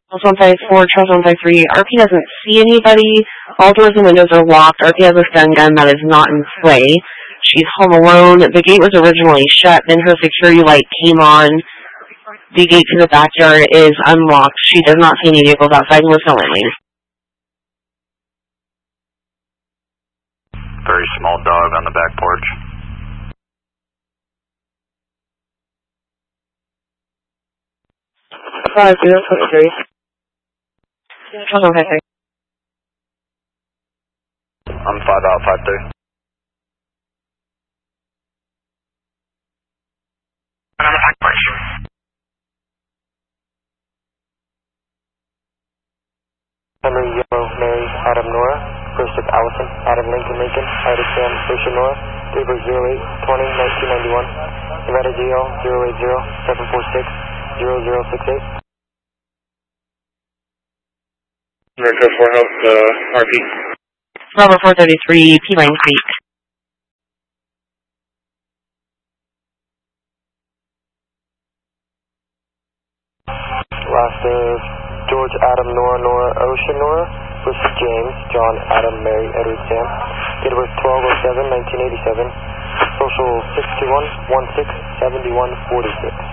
154, Charles 153. RP doesn't see anybody. All doors and windows are locked. RP has a stun gun that is not in play. She's home alone. The gate was originally shut, then her security light came on. The gate to the backyard is unlocked. She does not see any vehicles outside and was no landing. Very small dog on the back porch. I'm 5-0-23. I'm 5-out, 5-3. Henry, Yellow, Mary, Adam, Nora. First of Allison, Adam, Lincoln, Ida, Sam, Fisher, Nora. Daybreak 08-20-1991. Nevada GL 080-746-0068. America 4 Health, RP. Robert 433, P-Line Creek. Last of George, Adam, Nora, Nora, Ocean, Nora. First of James, John, Adam, Mary, Edward, Sam. Date of birth 12/07/1987. Social 621-16-7146.